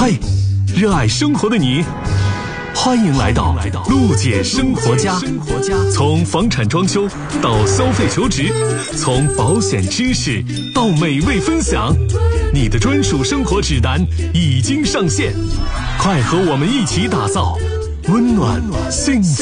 嘿，热爱生活的你，欢迎来到陆姐生活家。从房产装修到消费求职，从保险知识到美味分享，你的专属生活指南已经上线，快和我们一起打造温暖幸福